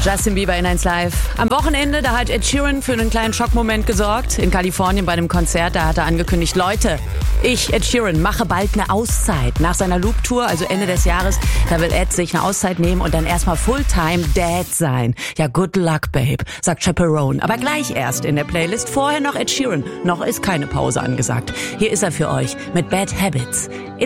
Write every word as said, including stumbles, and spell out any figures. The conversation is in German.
Justin Bieber in eins Live. Am Wochenende, da hat Ed Sheeran für einen kleinen Schockmoment gesorgt. In Kalifornien bei einem Konzert, da hat er angekündigt, Leute, ich, Ed Sheeran, mache bald eine Auszeit. Nach seiner Loop-Tour, also Ende des Jahres, da will Ed sich eine Auszeit nehmen und dann erstmal Fulltime Dad sein. Ja, good luck, Babe, sagt Chaperone. Aber gleich erst in der Playlist. Vorher noch Ed Sheeran. Noch ist keine Pause angesagt. Hier ist er für euch mit Bad Habits.